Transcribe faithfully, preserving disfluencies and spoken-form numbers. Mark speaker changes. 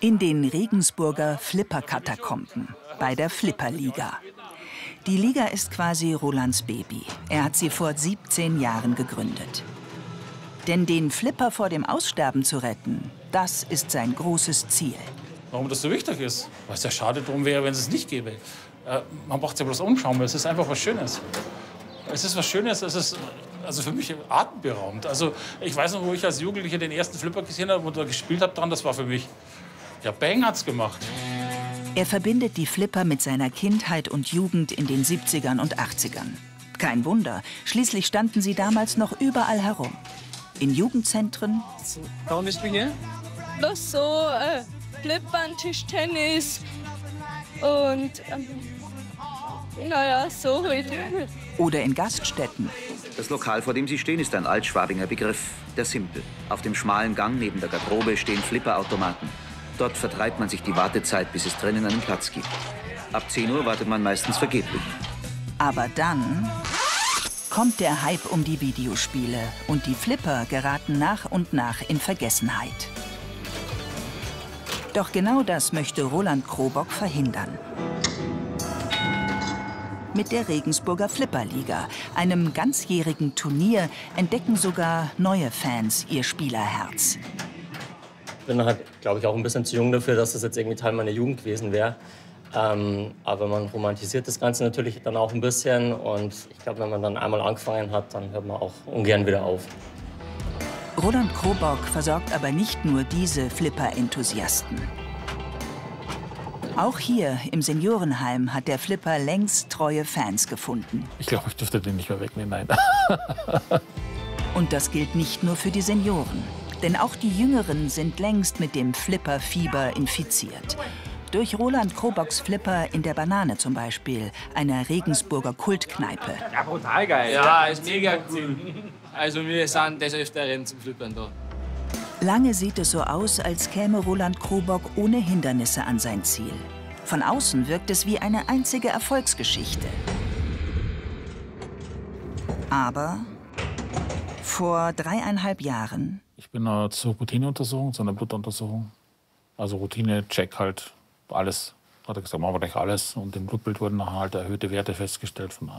Speaker 1: In den Regensburger Flipper-Katakomben bei der Flipper-Liga. Die Liga ist quasi Rolands Baby. Er hat sie vor siebzehn Jahren gegründet. Denn den Flipper vor dem Aussterben zu retten, das ist sein großes Ziel.
Speaker 2: Warum das so wichtig ist? Weil es ja schade drum wäre, wenn es es nicht gäbe. Äh, man braucht sich ja bloß umschauen, es ist einfach was Schönes. Es ist was Schönes, es ist also für mich atemberaubend. Also ich weiß noch, wo ich als Jugendlicher den ersten Flipper gesehen habe und da gespielt habe dran, das war für mich, ja, Bang hat's gemacht.
Speaker 1: Er verbindet die Flipper mit seiner Kindheit und Jugend in den siebzigern und achtzigern. Kein Wunder, schließlich standen sie damals noch überall herum. In Jugendzentren.
Speaker 3: Warum bist du hier?
Speaker 4: Das so äh, Flippern, Tischtennis und ähm, naja, so halt.
Speaker 1: Oder in Gaststätten.
Speaker 5: Das Lokal, vor dem Sie stehen, ist ein altschwabinger Begriff, der Simpel. Auf dem schmalen Gang neben der Garderobe stehen Flipperautomaten. Dort vertreibt man sich die Wartezeit, bis es drinnen einen Platz gibt. Ab zehn Uhr wartet man meistens vergeblich.
Speaker 1: Aber dann kommt der Hype um die Videospiele und die Flipper geraten nach und nach in Vergessenheit. Doch genau das möchte Roland Krobock verhindern. Mit der Regensburger Flipper-Liga, einem ganzjährigen Turnier, entdecken sogar neue Fans ihr Spielerherz.
Speaker 6: Ich bin halt, glaube ich, auch ein bisschen zu jung dafür, dass das jetzt irgendwie Teil meiner Jugend gewesen wäre. Ähm, aber man romantisiert das Ganze natürlich dann auch ein bisschen. Und ich glaube, wenn man dann einmal angefangen hat, dann hört man auch ungern wieder auf.
Speaker 1: Roland Krobock versorgt aber nicht nur diese Flipper-Enthusiasten. Auch hier im Seniorenheim hat der Flipper längst treue Fans gefunden.
Speaker 2: Ich glaube, ich dürfte den nicht mehr wegnehmen, nein.
Speaker 1: Und das gilt nicht nur für die Senioren. Denn auch die Jüngeren sind längst mit dem Flipper-Fieber infiziert. Durch Roland Krobocks Flipper in der Banane zum Beispiel, einer Regensburger Kultkneipe.
Speaker 3: Ja, brutal geil. Ja, ist mega cool. Also wir sind des Öfteren zum Flippern da.
Speaker 1: Lange sieht es so aus, als käme Roland Krobock ohne Hindernisse an sein Ziel. Von außen wirkt es wie eine einzige Erfolgsgeschichte. Aber vor dreieinhalb Jahren...
Speaker 2: Ich bin äh, zur Routineuntersuchung, zu einer Blutuntersuchung. Also Routine-Check halt alles. Hat er gesagt, machen wir gleich alles. Und im Blutbild wurden nachher halt erhöhte Werte festgestellt von